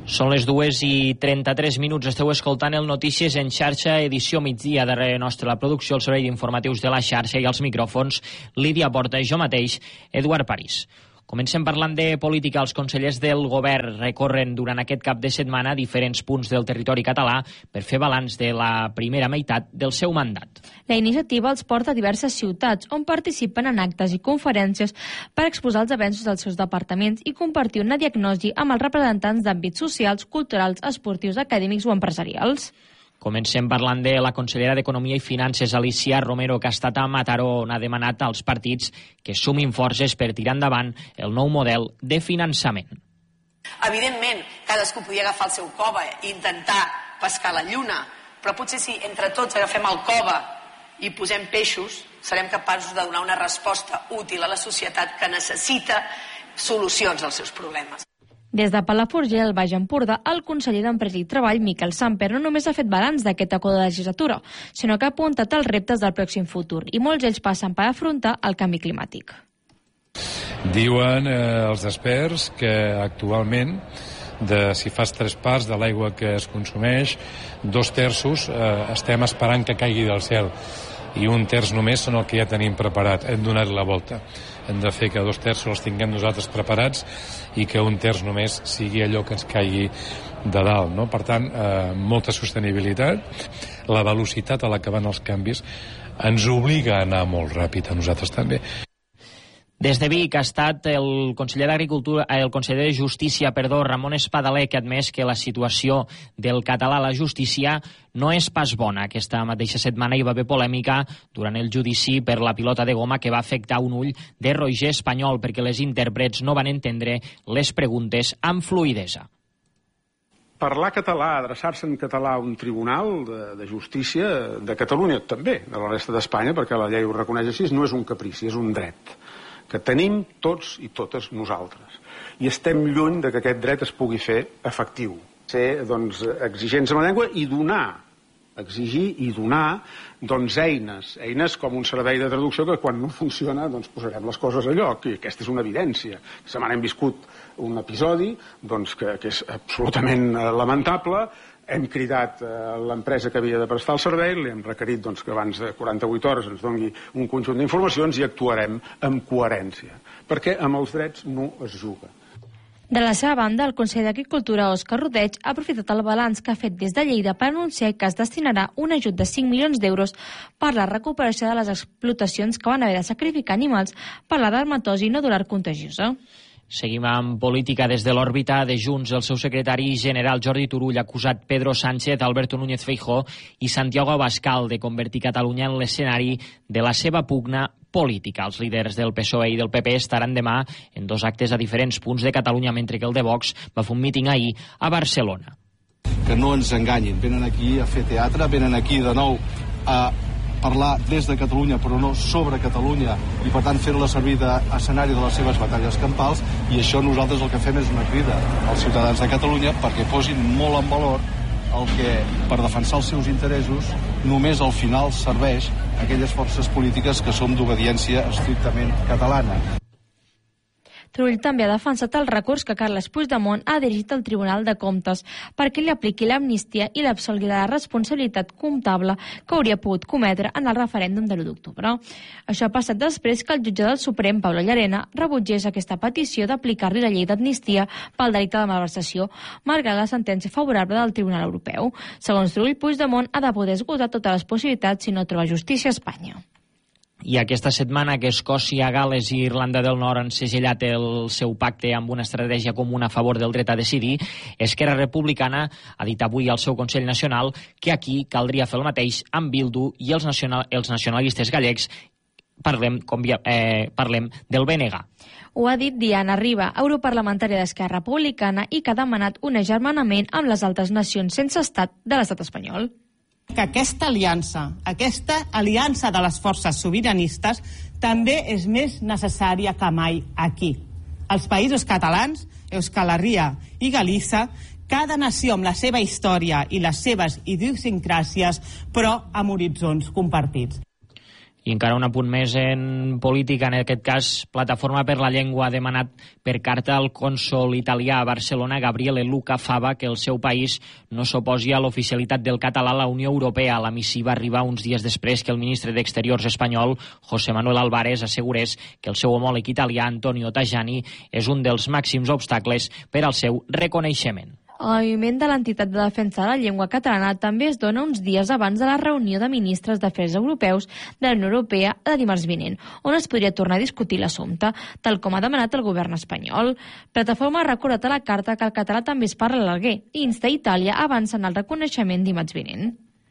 Són les 2:33. Esteu escoltant el Notícies en xarxa, edició migdia. Darrere nostre la producció, el servei d'informatius de la xarxa, i als micròfons Lídia Porta i jo mateix, Eduard París. Comencem parlant de política. Els consellers del govern recorren durant aquest cap de setmana a diferents punts del territori català per fer balanç de la primera meitat del seu mandat. La iniciativa els porta a diverses ciutats on participen en actes i conferències per exposar els avenços dels seus departaments i compartir una diagnosi amb els representants d'àmbits socials, culturals, esportius, acadèmics o empresarials. Comencem parlant de la consellera d'Economia i Finances, Alicia Romero, que ha estat a Mataró, on ha demanat als partits que sumin forces per tirar endavant el nou model de finançament. Evidentment, cadascú podia agafar el seu cova i intentar pescar la lluna, però potser si entre tots agafem el cova i posem peixos, serem capaços de donar una resposta útil a la societat que necessita solucions als seus problemes. Des de Palafrugell, al Baix Empordà, el conseller d'Empresa i Treball, Miquel Samper, no només ha fet balanç d'aquesta legislatura, sinó que ha apuntat els reptes del pròxim futur, i molts d'ells passen per afrontar el canvi climàtic. Diuen els experts que actualment, si fas 3 parts de l'aigua que es consumeix, 2/3 estem esperant que caigui del cel, i 1/3 només són el que ja tenim preparat. Hem donat la volta. Hem de fer que 2/3 els tinguem nosaltres preparats i que 1/3 només sigui allò que ens caigui de dalt, no? Per tant, molta sostenibilitat. La velocitat a la que van els canvis ens obliga a anar molt ràpid, a nosaltres també. Des de Vic ha estat el conseller de Justícia, Ramon Espadaler, que ha admès que la situació del català a la justícia no és pas bona. Aquesta mateixa setmana hi va haver polèmica durant el judici per la pilota de goma que va afectar un ull de Roger Espanyol perquè les intèrprets no van entendre les preguntes amb fluïdesa. Parlar català, adreçar-se en català a un tribunal de justícia de Catalunya, també de la resta d'Espanya, perquè la llei ho reconeix així, no és un caprici, és un dret que tenim tots i totes nosaltres. I estem lluny de que aquest dret es pugui fer efectiu. Ser, exigents amb la llengua i exigir i donar, eines com un servei de traducció que quan no funciona, posarem les coses a lloc, i aquesta és una evidència. Aquesta setmana hem viscut un episodi, que és absolutament lamentable. Hem cridat l'empresa que havia de prestar el servei, li hem requerit que abans de 48 hores ens doni un conjunt d'informacions i actuarem amb coherència, perquè amb els drets no es juga. De la seva banda, el conseller d'Agricultura, Òscar Rodeig, ha aprofitat el balanç que ha fet des de Lleida per anunciar que es destinarà un ajut de 5 milions d'euros per la recuperació de les explotacions que van haver de sacrificar animals per la dermatosi nodular contagiosa. Seguim amb política. Des de l'òrbita de Junts. El seu secretari general Jordi Turull ha acusat Pedro Sánchez, Alberto Núñez Feijóo i Santiago Abascal de convertir Catalunya en l'escenari de la seva pugna política. Els líders del PSOE i del PP estaran demà en 2 actes a diferents punts de Catalunya, mentre que el de Vox va fer un míting ahir a Barcelona. Que no ens enganyin. Venen aquí a fer teatre, venen aquí de nou a parlar des de Catalunya, però no sobre Catalunya, i per tant fer-la servir d'escenari de les seves batalles campals, i això nosaltres el que fem és una crida als ciutadans de Catalunya perquè posin molt en valor el que, per defensar els seus interessos, només al final serveix a aquelles forces polítiques que som d'obediència estrictament catalana. Turull també ha defensat el recurs que Carles Puigdemont ha dirigit al Tribunal de Comptes perquè li apliqui l'amnistia i l'absolgui de la responsabilitat comptable que hauria pogut cometre en el referèndum de l'1 d'octubre. Això ha passat després que el jutge del Suprem, Pablo Llarena, rebutgés aquesta petició d'aplicar-li la llei d'amnistia pel delicte de malversació, malgrat la sentència favorable del Tribunal Europeu. Segons Turull, Puigdemont ha de poder esgotar totes les possibilitats si no troba justícia a Espanya. I aquesta setmana que Escòcia, Gal·les i Irlanda del Nord han segellat el seu pacte amb una estratègia comuna a favor del dret a decidir, Esquerra Republicana ha dit avui al seu Consell Nacional que aquí caldria fer el mateix amb Bildu i els nacionalistes gallecs. Parlem del BNG. Ho ha dit Diana Riba, europarlamentària d'Esquerra Republicana, i que ha demanat un agermanament amb les altres nacions sense estat de l'estat espanyol. Que aquesta aliança de les forces sobiranistes també és més necessària que mai aquí. Els països catalans, Euskal Herria i Galícia, cada nació amb la seva història i les seves idiosincràsies, però amb horitzons compartits. I encara un apunt més en política, en aquest cas, Plataforma per la Llengua ha demanat per carta al cònsol italià a Barcelona, Gabriele Luca Fava, que el seu país no s'oposi a l'oficialitat del català a la Unió Europea. La missiva arriba uns dies després que el ministre d'Exteriors espanyol, José Manuel Álvarez, assegurés que el seu homòleg italià, Antonio Tajani, és un dels màxims obstacles per al seu reconeixement. El moviment de l'entitat de defensa de la llengua catalana també es dona uns dies abans de la reunió de ministres d'Afers Europeus de la Unió Europea de dimarts vinent, on es podria tornar a discutir l'assumpte, tal com ha demanat el govern espanyol. Plataforma ha recordat a la carta que el català també es parla a l'Alguer i insta Itàlia a avançar en el reconeixement dimarts vinent.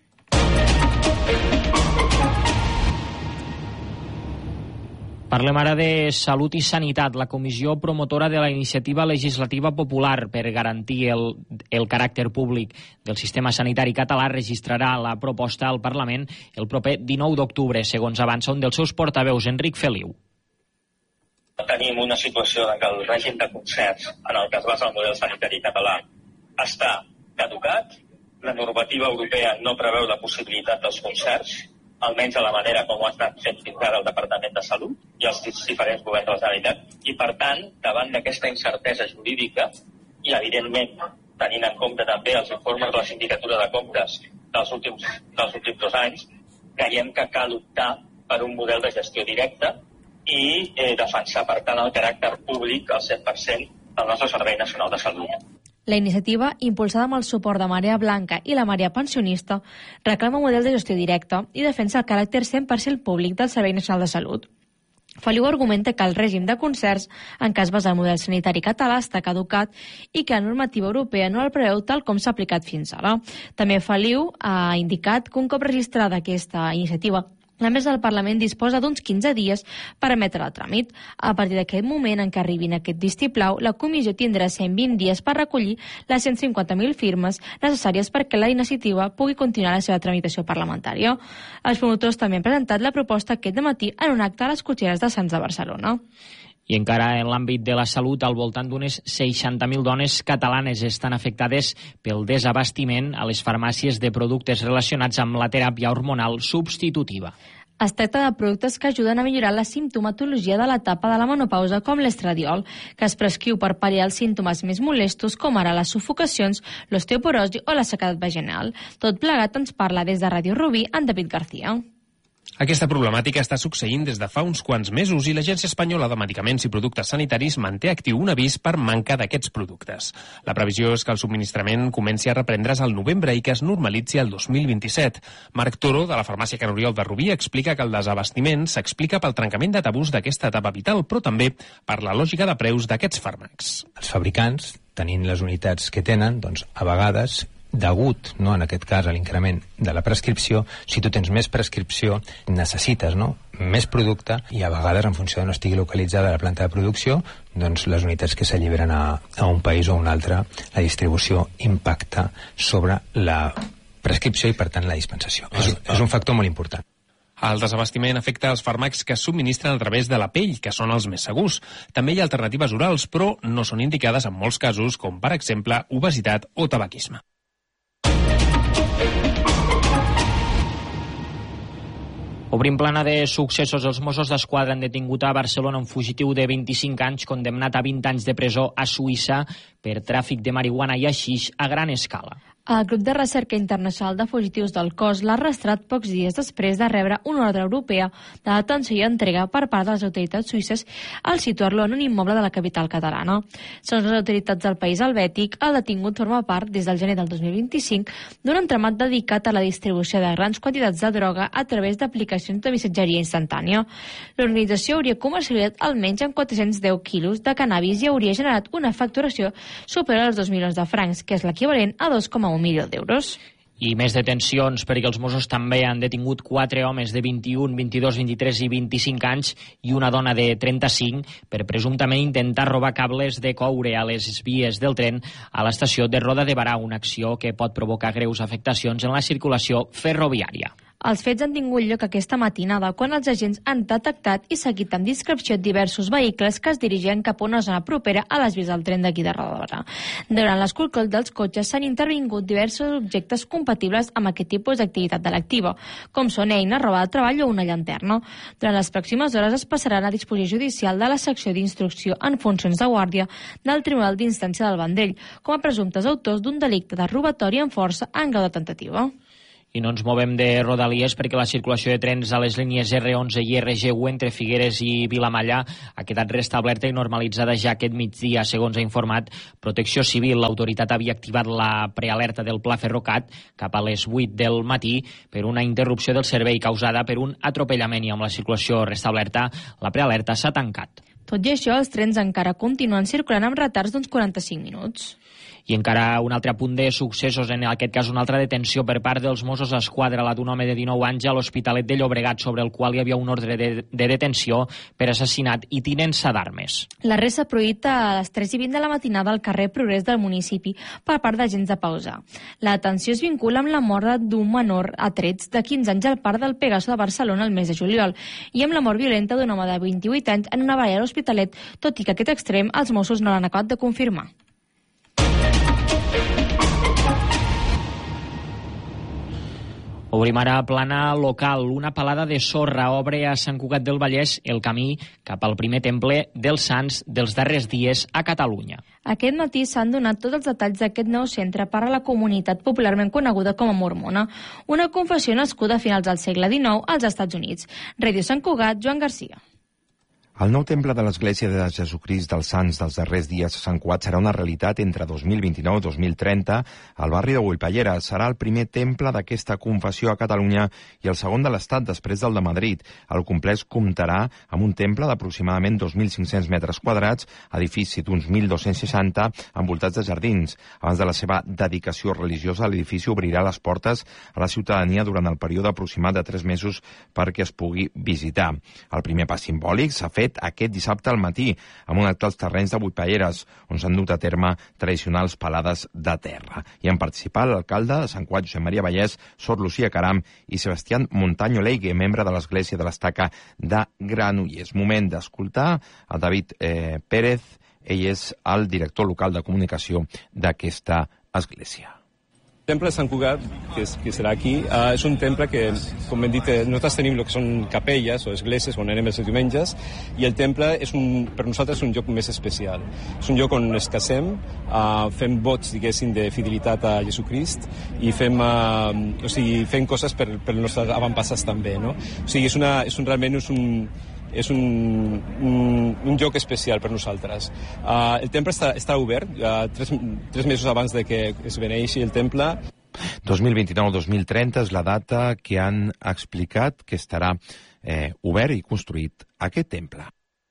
Parlem ara de Salut i Sanitat. La comissió promotora de la iniciativa legislativa popular per garantir el caràcter públic del sistema sanitari català registrarà la proposta al Parlament el proper 19 d'octubre, segons avança un dels seus portaveus, Enric Feliu. Tenim una situació en què el règim de concerts en el que es basa el model sanitari català està caducat, la normativa europea no preveu la possibilitat dels concerts, almenys de la manera com ho ha estat fent fins ara el Departament de Salut i els diferents governs de la Generalitat. I, per tant, davant d'aquesta incertesa jurídica i, evidentment, tenint en compte també els informes de la Sindicatura de Comptes dels últims 2 anys, creiem que cal optar per un model de gestió directa i defensar, per tant, el caràcter públic al 100% del nostre Servei Nacional de Salut. La iniciativa, impulsada amb el suport de Marea Blanca i la Marea Pensionista, reclama un model de gestió directa i defensa el caràcter 100% públic del Servei Nacional de Salut. Feliu argumenta que el règim de concerts, en què es basa el model sanitari català, està caducat i que la normativa europea no el preveu tal com s'ha aplicat fins ara. També Feliu ha indicat que un cop registrada aquesta iniciativa, la mesa del Parlament disposa d'uns 15 dies per emetre el tràmit. A partir d'aquest moment en què arribin aquest vistiplau, la comissió tindrà 120 dies per recollir les 150.000 firmes necessàries perquè la iniciativa pugui continuar la seva tramitació parlamentària. Els promotors també han presentat la proposta aquest dematí en un acte a les cotxeres de Sants de Barcelona. I encara en l'àmbit de la salut, al voltant d'unes 60.000 dones catalanes estan afectades pel desabastiment a les farmàcies de productes relacionats amb la teràpia hormonal substitutiva. Es tracta de productes que ajuden a millorar la simptomatologia de l'etapa de la menopausa, com l'estradiol, que es prescriu per pal·liar els símptomes més molestos, com ara les sufocacions, l'osteoporosi o la sequedat vaginal. Tot plegat ens parla des de Ràdio Rubí en David García. Aquesta problemàtica està succeint des de fa uns quants mesos i l'Agència Espanyola de Medicaments i Productes Sanitaris manté actiu un avís per manca d'aquests productes. La previsió és que el subministrament comenci a reprendre's al novembre i que es normalitzi el 2027. Marc Toro, de la farmàcia Can Oriol de Rubí, explica que el desabastiment s'explica pel trencament de tabús d'aquesta etapa vital, però també per la lògica de preus d'aquests fàrmacs. Els fabricants, tenint les unitats que tenen, doncs a vegades degut, no, en aquest cas, a l'increment de la prescripció, si tu tens més prescripció, necessites, no, més producte i a vegades, en funció de no estigui localitzada la planta de producció, doncs les unitats que s'alliberen a un país o a un altre, la distribució impacta sobre la prescripció i, per tant, la dispensació. És un factor molt important. El desabastiment afecta els fàrmacs que es subministren a través de la pell, que són els més segurs. També hi ha alternatives orals, però no són indicades en molts casos, com per exemple obesitat o tabaquisme. Obrim plana de successos. Els Mossos d'Esquadra han detingut a Barcelona un fugitiu de 25 anys condemnat a 20 anys de presó a Suïssa per tràfic de marihuana i haixix a gran escala. El grup de recerca internacional de fugitius del cos l'ha arrestat pocs dies després de rebre una ordre europea de detenció i entrega per part de les autoritats suïsses al situar-lo en un immoble de la capital catalana. Segons les autoritats del país helvètic, el detingut forma part, des del gener del 2025, d'un entramat dedicat a la distribució de grans quantitats de droga a través d'aplicacions de missatgeria instantània. L'organització hauria comercialitzat almenys amb 410 quilos de cannabis i hauria generat una facturació superior als 2 milions de francs, que és l'equivalent a 2,1 milió d'euros. I més detencions, perquè els Mossos també han detingut 4 homes de 21, 22, 23 i 25 anys i una dona de 35 per presumptament intentar robar cables de coure a les vies del tren a l'estació de Roda de Barà, una acció que pot provocar greus afectacions en la circulació ferroviària. Els fets han tingut lloc aquesta matinada, quan els agents han detectat i seguit amb discreció diversos vehicles que es dirigien cap a una zona propera a les vies del tren d'aquí de Roda. Durant l'escorcoll dels cotxes s'han intervingut diversos objectes compatibles amb aquest tipus d'activitat delictiva, com són eines, roba de treball o una llanterna. Durant les pròximes hores es passaran a disposició judicial de la secció d'instrucció en funcions de guàrdia del Tribunal d'Instància del Vendrell, com a presumptes autors d'un delicte de robatori amb força en grau de tentativa. I no ens movem de Rodalies perquè la circulació de trens a les línies R11 i RG1 entre Figueres i Vilamalla ha quedat restablerta i normalitzada ja aquest migdia, segons ha informat Protecció Civil. L'autoritat havia activat la prealerta del Pla Ferrocat cap a les 8 del matí per una interrupció del servei causada per un atropellament, i amb la circulació restablerta, la prealerta s'ha tancat. Tot i això, els trens encara continuen circulant amb retards d'uns 45 minuts. I encara un altre apunt de successos, en aquest cas una altra detenció per part dels Mossos d'Esquadra, la d'un home de 19 anys a l'Hospitalet de Llobregat, sobre el qual hi havia un ordre de detenció per assassinat i tinença d'armes. L'arrest s'ha produït a les 3:20 de la matinada al carrer Progrés del municipi per part d'agents de Pausa. La detenció es vincula amb la mort d'un menor a trets de 15 anys al parc del Pegaso de Barcelona el mes de juliol i amb la mort violenta d'un home de 28 anys en una baralla a l'Hospitalet, tot i que aquest extrem els Mossos no l'han acabat de confirmar. Obrim ara plana local. Una palada de sorra obre a Sant Cugat del Vallès el camí cap al primer temple dels Sants dels darrers dies a Catalunya. Aquest matí s'han donat tots els detalls d'aquest nou centre per a la comunitat popularment coneguda com a Mormona, una confessió nascuda a finals del segle XIX als Estats Units. Ràdio Sant Cugat, Joan Garcia. El nou temple de l'Església de Jesucrist dels Sants dels darrers dies a Sant Cugat serà una realitat entre 2029 i 2030 al barri de Bullpallera. Serà el primer temple d'aquesta confessió a Catalunya i el segon de l'Estat després del de Madrid. El complex comptarà amb un temple d'aproximadament 2.500 metres quadrats, edifici d'uns 1.260 envoltats de jardins. Abans de la seva dedicació religiosa, l'edifici obrirà les portes a la ciutadania durant el període aproximat de 3 mesos perquè es pugui visitar. El primer pas simbòlic s'ha fet aquest dissabte al matí, amb un acte als terrenys de Buitpalleres, on s'han dut a terme tradicionals palades de terra. Hi han participat l'alcalde de Sant Cugat, Josep Maria Vallès, Sor Lucía Caram i Sebastián Montaño Leigue, membre de l'Església de l'Estaca de Granollers. Moment d'escoltar a David Pérez, ell és el director local de comunicació d'aquesta església. El temple de Sant Cugat, que serà aquí, és un temple que, com hem dit, nosaltres tenim el que són capelles o esglésies on anem els diumenges, i el temple per nosaltres és un lloc més especial. És un lloc on es casem, fem vots, diguéssim, de fidelitat a Jesucrist i fem coses per els nostres avantpassats també, no? O sigui, realment és un lloc especial per nosaltres. El temple està obert 3 mesos abans de que es beneixi el temple. 2029-2030 és la data que han explicat que estarà obert i construït aquest temple.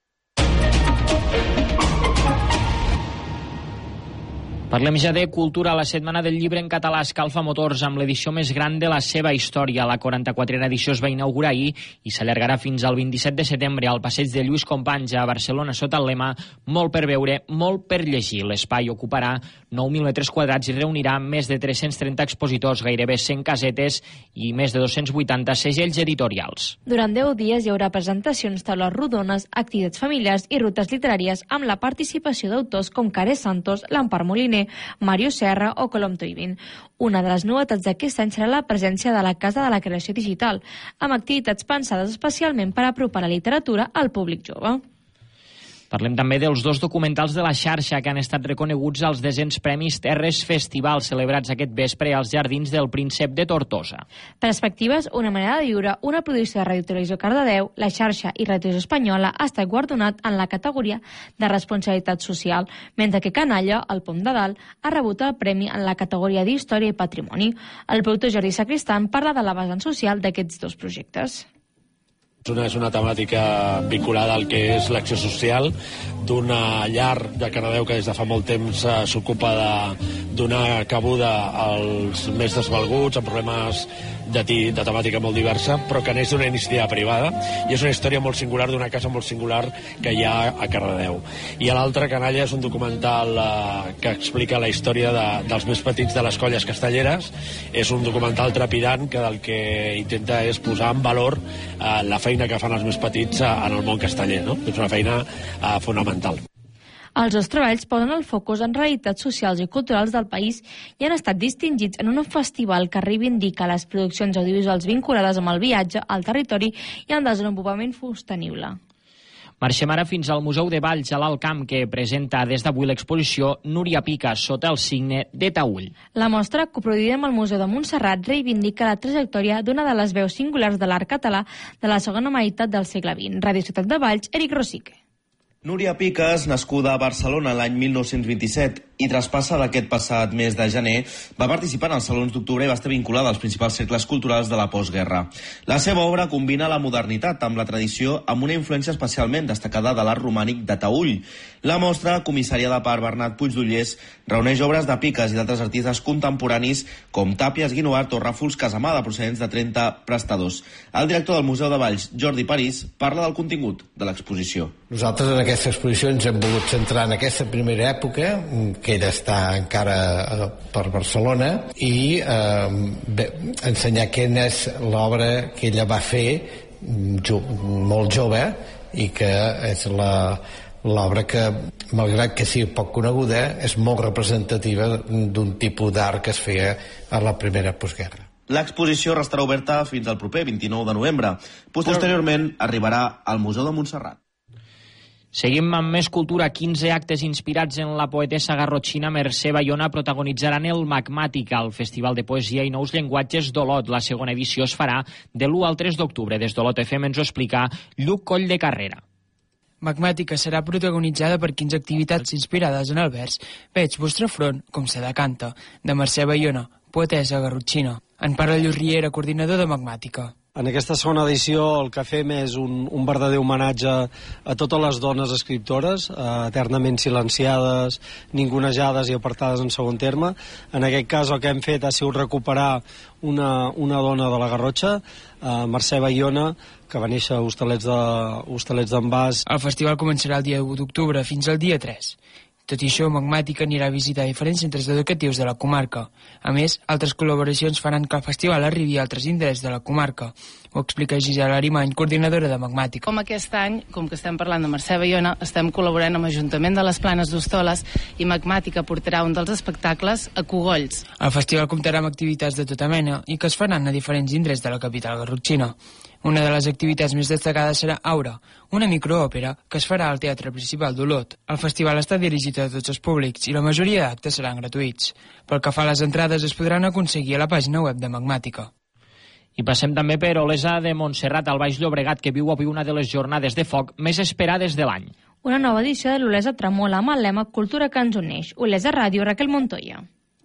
Parlem ja de cultura. La Setmana del Llibre en català escalfa motors amb l'edició més gran de la seva història. La 44a edició es va inaugurar ahir i s'allargarà fins al 27 de setembre al passeig de Lluís Companys a Barcelona sota el lema "Molt per veure, molt per llegir". L'espai ocuparà 9.000 metres quadrats i reunirà més de 330 expositors, gairebé 100 casetes i més de 280 segells editorials. Durant 10 dies hi haurà presentacions, taules rodones, activitats familiars i rutes literàries amb la participació d'autors com Care Santos, l'Empar Moliner, Mario Serra o Colom Toivin. Una de les novetats d'aquest any serà la presència de la Casa de la Creació Digital, amb activitats pensades especialment per apropar la literatura al públic jove. Parlem també dels 2 documentals de la xarxa que han estat reconeguts als 10è Premis Terres Festival, celebrats aquest vespre als Jardins del Príncep de Tortosa. Perspectives, una manera de viure, una producció de Ràdio Televisió Cardedeu, la xarxa i Ràdio Espanyola ha estat guardonat en la categoria de responsabilitat social, mentre que Canalla, el Pom de Dalt, ha rebut el premi en la categoria d'Història i Patrimoni. El productor Jordi Sacristán parla de la vessant social d'aquests 2 projectes. És una temàtica vinculada al que és l'acció social d'una llar de Cardedeu que des de fa molt temps s'ocupa de donar cabuda als més desvalguts, amb problemes de temàtica molt diversa, però que neix d'una iniciativa privada, i és una història molt singular d'una casa molt singular que hi ha a Cardedeu. I l'altre, Canalla, és un documental que explica la història dels més petits de les colles castelleres. És un documental trepidant que del que intenta és posar en valor la feina que fan els més petits en el món casteller, no? És una feina fonamental. Els dos treballs posen el focus en realitats socials i culturals del país i han estat distingits en un festival que reivindica les produccions audiovisuals vinculades amb el viatge, al territori i al desenvolupament sostenible. Marxem ara fins al Museu de Valls a l'Alt Camp, que presenta des d'avui l'exposició Núria Pica sota el signe de Taüll. La mostra, coproduïda amb el Museu de Montserrat, reivindica la trajectòria d'una de les veus singulars de l'art català de la segona meitat del segle XX. Ràdio Ciutat de Valls, Eric Rosique. Núria Picas, nascuda a Barcelona l'any 1927 i traspassa d'aquest passat mes de gener, va participar en els Salons d'Octubre i va estar vinculada als principals cercles culturals de la postguerra. La seva obra combina la modernitat amb la tradició amb una influència especialment destacada de l'art romànic de Taüll. La mostra, comissariada per Bernat Puigdollers, reuneix obres de Picas i d'altres artistes contemporanis com Tàpies, Guinoart o Ràfols Casamada, procedents de 30 prestadors. El director del Museu de Valls, Jordi París, parla del contingut de l'exposició. Nosaltres en aquesta exposició ens hem volgut centrar en aquesta primera època, que ella està encara per Barcelona, i ensenyar quina és l'obra que ella va fer molt jove i que és l'obra que, malgrat que sigui poc coneguda, és molt representativa d'un tipus d'art que es feia a la primera postguerra. L'exposició restarà oberta fins al proper 29 de novembre. Posteriorment arribarà al Museu de Montserrat. Seguim amb més cultura. 15 actes inspirats en la poetessa garrotxina Mercè Bayona protagonitzaran el Magmàtica, el Festival de Poesia i Nous Llenguatges d'Olot. La segona edició es farà de l'1 al 3 d'octubre. Des d'Olot FM ens ho explica Lluc Coll de Carrera. Magmàtica serà protagonitzada per 15 activitats inspirades en el vers Veig vostre front com se decanta, de Mercè Bayona, poetessa garrotxina. En parla Lluís Riera, coordinador de Magmàtica. En aquesta segona edició el que fem és un verdader homenatge a totes les dones escriptores, eternament silenciades, ningunejades i apartades en segon terme. En aquest cas el que hem fet ha sigut recuperar una dona de la Garrotxa, Mercè Bayona, que va néixer a Hostalets d'en Bas. El festival començarà el dia 1 d'octubre fins al dia 3. Tot i això, Magmàtica anirà a visitar diferents centres educatius de la comarca. A més, altres col·laboracions faran que el festival arribi a altres indrets de la comarca. Ho explica Gisela Arimany, coordinadora de Magmàtica. Com aquest any, com que estem parlant de Mercè Bayona, estem col·laborant amb l'Ajuntament de les Planes d'Hostoles i Magmàtica portarà un dels espectacles a Cogolls. El festival comptarà amb activitats de tota mena i que es faran a diferents indrets de la capital garrotxina. Una de les activitats més destacades serà Aura, una microòpera que es farà al Teatre Principal d'Olot. El festival està dirigit a tots els públics i la majoria d'actes seran gratuïts. Pel que fa a les entrades es podran aconseguir a la pàgina web de Magmàtica. I passem també per Olesa de Montserrat, al Baix Llobregat, que viu avui una de les jornades de foc més esperades de l'any. Una nova edició de l'Olesa Tremola amb el lema Cultura que ens uneix. Olesa Ràdio, Raquel Montoya.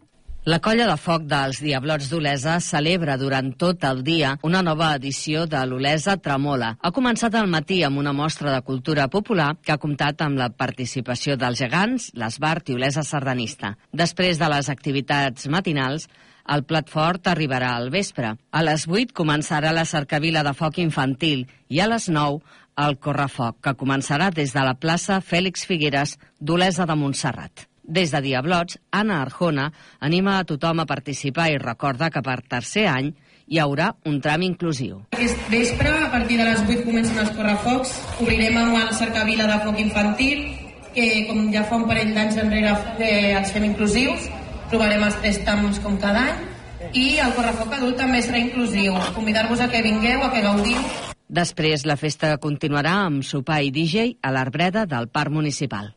La colla de foc dels Diablots d'Olesa celebra durant tot el dia una nova edició de l'Olesa Tremola. Ha començat al matí amb una mostra de cultura popular que ha comptat amb la participació dels gegants, l'Esbart i Olesa Sardanista. Després de les activitats matinals, el plat fort arribarà al vespre. A les 8 començarà la cercavila de foc infantil i a les 9 el correfoc, que començarà des de la plaça Fèlix Figueres d'Olesa de Montserrat. Des de Diablots, Anna Arjona anima a tothom a participar i recorda que per tercer any hi haurà un tram inclusiu. Aquest vespre, a partir de les 8, comencen els correfocs. Obrirem amb el cercavila de foc infantil, que com ja fa un parell d'anys enrere els fem inclusius. Provarem els 3 trams com cada any. I el correfoc adult també serà inclusiu. Convidar-vos a que vingueu, a que gaudiu. Després la festa continuarà amb sopar i DJ a l'Arbreda del Parc Municipal.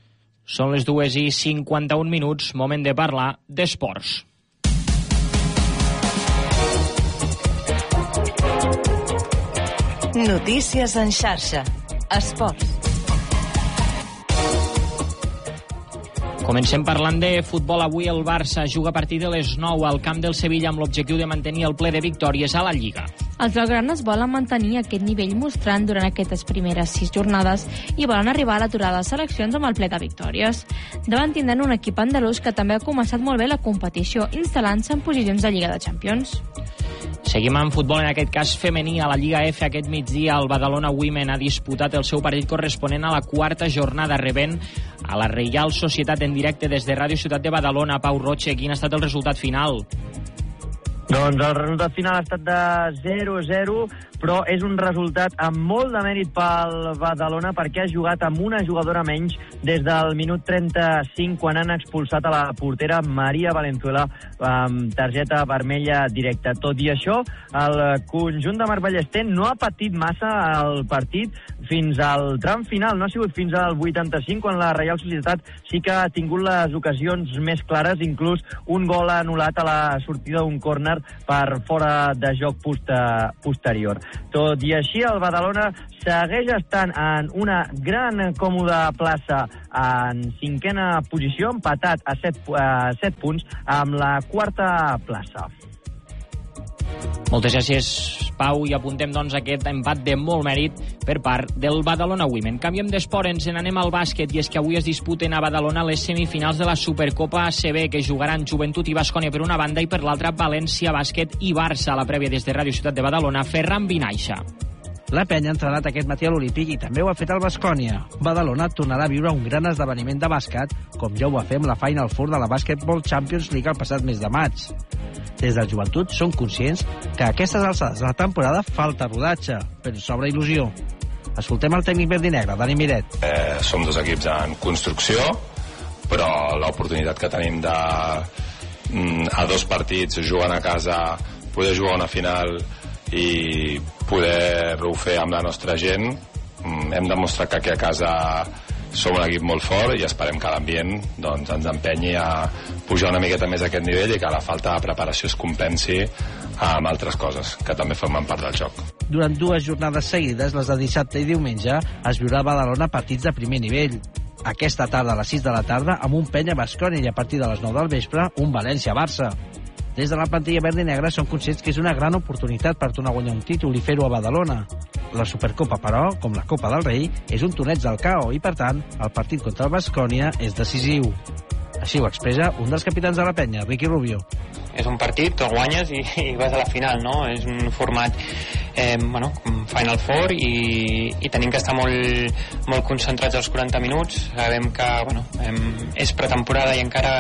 Són les 2:51, moment de parlar d'esports. Notícies en xarxa. Esports. Comencem parlant de futbol. Avui el Barça juga a partir de les 9 al camp del Sevilla amb l'objectiu de mantenir el ple de victòries a la Lliga. Els blaugranes volen mantenir aquest nivell mostrant durant aquestes primeres 6 jornades i volen arribar a l'aturada de seleccions amb el ple de victòries. Davant tindran un equip andalús que també ha començat molt bé la competició, instal·lant-se en posicions de Lliga de Champions. Seguim amb futbol, en aquest cas femení. A la Lliga F aquest migdia el Badalona Women ha disputat el seu partit corresponent a la 4ª jornada, rebent a la Reial Societat en directe des de Ràdio Ciutat de Badalona. Pau Roche, quin ha estat el resultat final? Doncs el resultat final ha estat de 0-0, però és un resultat amb molt de mèrit pel Badalona perquè ha jugat amb una jugadora menys des del minut 35 quan han expulsat a la portera Maria Valenzuela amb targeta vermella directa. Tot i això, el conjunt de Marc Ballester no ha patit massa el partit fins al tram final. No ha sigut fins al 85 quan la Reial Societat sí que ha tingut les ocasions més clares, inclús un gol anul·lat a la sortida d'un córner per fora de joc posterior. Tot i així, el Badalona segueix estant en una gran còmoda plaça en 5ª posició, empatat a 7 punts amb la 4ª plaça. Moltes gràcies, Pau, i apuntem doncs aquest empat de molt mèrit per part del Badalona Women. Canviem d'esport, ens n'anem al bàsquet, i és que avui es disputen a Badalona les semifinals de la Supercopa ACB, que jugaran Joventut i Baskonia per una banda i per l'altra València Bàsquet i Barça. A la prèvia des de Ràdio Ciutat de Badalona, Ferran Vinaixa. La penya ha entrenat aquest matí a l'Olímpic i també ho ha fet el Baskonia. Badalona tornarà a viure un gran esdeveniment de bàsquet, com ja ho va fer amb la Final Four de la Basketball Champions League el passat mes de maig. Des del Joventut són conscients que a aquestes alçades de la temporada falta rodatge, però sobra il·lusió. Escoltem el tècnic verdinegre, Dani Miret. Som dos equips en construcció, però l'oportunitat que tenim de a 2 partits jugant a casa, poder jugar una final i poder-ho fer amb la nostra gent. Hem demostrat que aquí a casa som un equip molt fort i esperem que l'ambient doncs, ens empenyi a pujar una miqueta més a aquest nivell i que la falta de preparació es compensi amb altres coses que també formen part del joc. Durant 2 jornades seguides, les de dissabte i diumenge, es viurà a Badalona partits de primer nivell. Aquesta tarda a les 6 de la tarda amb un Penya Baskonia i a partir de les 9 del vespre un València-Barça. Des de la plantilla verd i negra són conscients que és una gran oportunitat per tornar a guanyar un títol i fer-ho a Badalona. La Supercopa, però, com la Copa del Rei, és un torneig del CAO i, per tant, el partit contra el Baskonia és decisiu. Així ho expressa un dels capitans de la penya, Ricky Rubio. És un partit, te'l guanyes i vas a la final, no? És un format Final Four i tenim que estar molt concentrats als 40 minuts. Sabem que és pretemporada i encara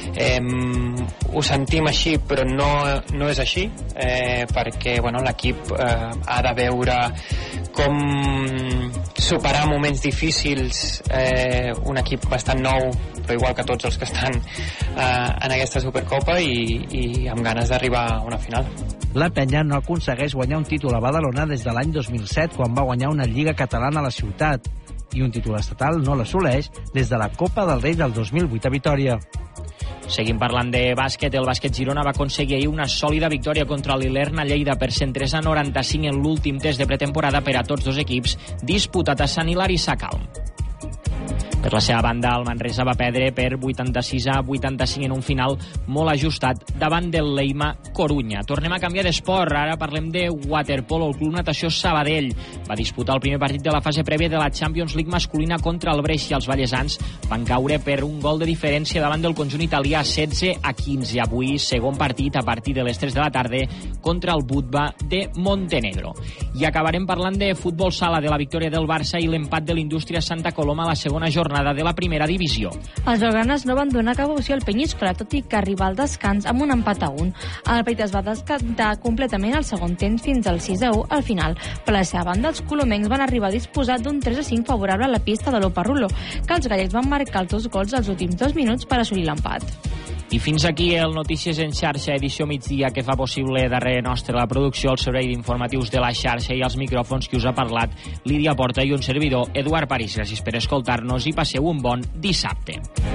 ho sentim així, però no és així, perquè l'equip ha de veure com superar moments difícils, un equip bastant nou, però igual que tots els que estan en aquesta Supercopa i amb ganes d'arribar a una final. La penya no aconsegueix guanyar un títol a Badalona des de l'any 2007, quan va guanyar una Lliga Catalana a la ciutat, i un títol estatal no l'assoleix des de la Copa del Rei del 2008 a Vitòria. Seguim parlant de bàsquet. El Bàsquet Girona va aconseguir ahir una sòlida victòria contra l'Ilerna Lleida per 103-95 en l'últim test de pretemporada per a tots dos equips, disputat a Sant Hilari Sacalm. Per la seva banda, el Manresa va perdre per 86-85 en un final molt ajustat davant del Leima Corunya. Tornem a canviar d'esport. Ara parlem de waterpolo. El Club Natació Sabadell va disputar el primer partit de la fase prèvia de la Champions League masculina contra el Brescia. Els vallesans van caure per un gol de diferència davant del conjunt italià, 16-15. Avui, segon partit a partir de les 3 de la tarda contra el Budva de Montenegro. I acabarem parlant de futbol sala, de la victòria del Barça i l'empat de l'Indústria Santa Coloma a la segona jornada de la primera divisió. Els blaugranes no van donar cap opció al Penyíscola, tot i que arriba al descans amb un empat a 1. El partit es va descantar completament al segon temps fins al 6-1 al final. Per la seva banda, els colomencs van arribar a disposar d'un 3-5 favorable a la pista de l'Oparrulo, que els gallecs van marcar els 2 gols als últims 2 minuts per assolir l'empat. I fins aquí el Notícies en xarxa, edició migdia, que fa possible darrere nostre la producció, el servei d'informatius de la xarxa i els micròfons que us ha parlat Lídia Porta i un servidor, Eduard París. Gràcies per escoltar-nos i passeu un bon dissabte.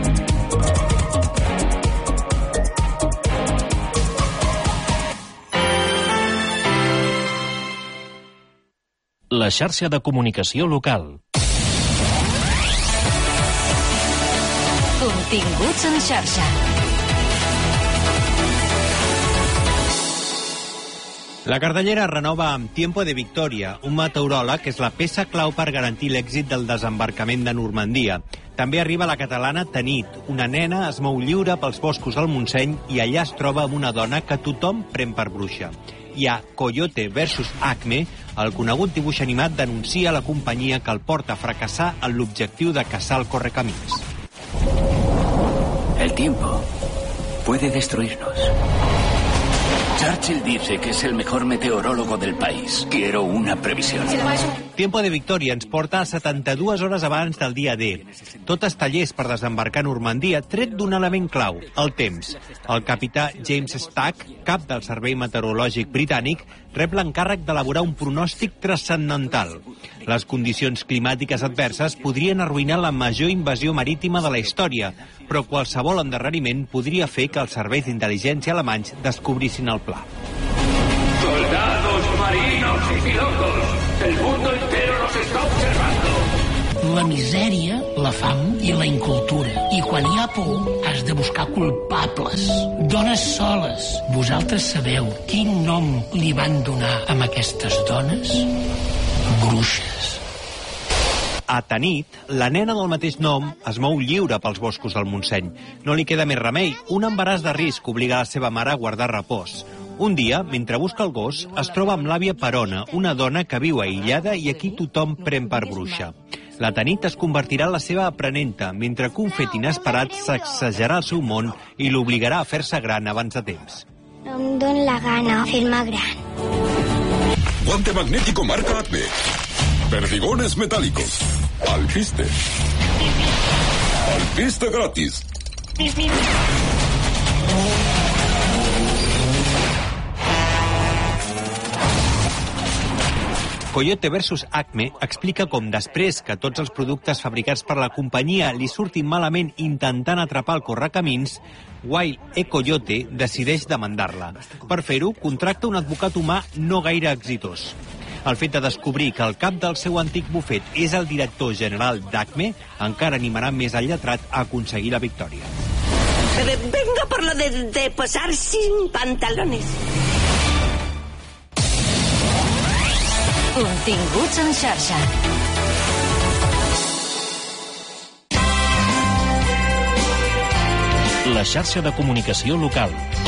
La xarxa de comunicació local. Continguts en xarxa. La Cardellera renova amb Tiempo de Victoria, un meteoròleg que és la peça clau per garantir l'èxit del desembarcament de Normandia. També arriba la catalana Tanit. Una nena es mou lliure pels boscos del Montseny i allà es troba amb una dona que tothom pren per bruixa. Hi ha Coyote versus Acme, el conegut dibuix animat denuncia la companyia que el porta a fracassar en l'objectiu de caçar el correcamins. El tiempo puede destruirnos. Churchill dice que es el mejor meteorólogo del país. Quiero una previsión. Tiempo de Victoria ens porta a 72 hores abans del dia D. Tot està llest per desembarcar a Normandia, tret d'un element clau, el temps. El capità James Stack, cap del Servei Meteorològic Britànic, rep l'encàrrec d'elaborar un pronòstic transcendental. Les condicions climàtiques adverses podrien arruïnar la major invasió marítima de la història, però qualsevol endarreriment podria fer que els serveis d'intel·ligència alemanys descobrissin el pla. Soldados, marinos y pilotos, el mundo entero nos está observando. La misèria, la fam i la incultura. I quan hi ha por, has de buscar culpables. Dones soles. Vosaltres sabeu quin nom li van donar a aquestes dones? Bruixes. A Tanit, la nena del mateix nom es mou lliure pels boscos del Montseny. No li queda més remei. Un embaràs de risc obliga la seva mare a guardar repòs. Un dia, mentre busca el gos, es troba amb l'àvia Perona, una dona que viu aïllada i aquí tothom pren per bruixa. La Tanit es convertirà en la seva aprenenta, mentre que un fet inesperat sacsejarà el seu món i l'obligarà a fer-se gran abans de temps. No em dóna la gana fer-me gran. Guante magnético marca Acme. Perdigones metálicos. Alpiste. Alpiste gratis. Coyote versus Acme explica com després que tots els productes fabricats per la companyia li surtin malament intentant atrapar el correcamins, Wild E. Coyote decideix demandar-la. Per fer-ho, contracta un advocat humà no gaire exitós. El fet de descobrir que el cap del seu antic bufet és el director general d'Acme encara animarà més al lletrat a aconseguir la victòria. Venga por lo de posar sin pantalones. Continguts en xarxa. La xarxa de comunicació local.